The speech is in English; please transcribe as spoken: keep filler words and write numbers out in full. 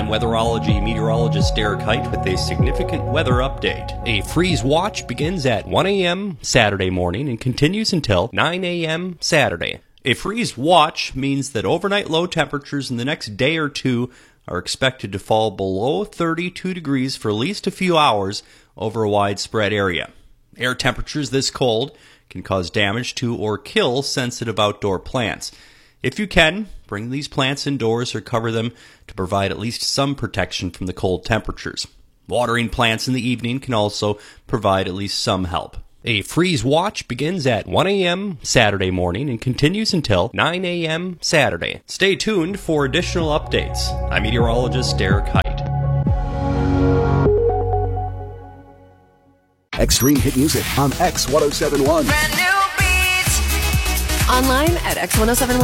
I'm weatherology meteorologist Derek Height with a significant weather update. A freeze watch begins at one a.m. Saturday morning and continues until nine a.m. Saturday. A freeze watch means that overnight low temperatures in the next day or two are expected to fall below thirty-two degrees for at least a few hours over a widespread area. Air temperatures this cold can cause damage to or kill sensitive outdoor plants. If you can, bring these plants indoors or cover them to provide at least some protection from the cold temperatures. Watering plants in the evening can also provide at least some help. A freeze watch begins at one a.m. Saturday morning and continues until nine a.m. Saturday. Stay tuned for additional updates. I'm meteorologist Derek Height. Extreme hit music on X ten seventy-one. Brand new beat. Online at X ten seventy-one.